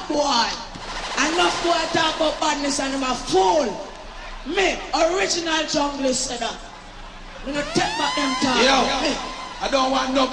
boy. Enough boy talk about badness and him a fool. Me, original jungle said that. I'm gonna take back them time. Yo, I don't want no